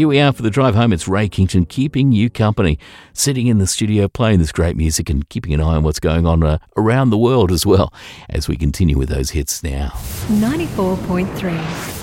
Here we are for the drive home. It's Ray Kington keeping you company, sitting in the studio playing this great music and keeping an eye on what's going on around the world as well as we continue with those hits now. 94.3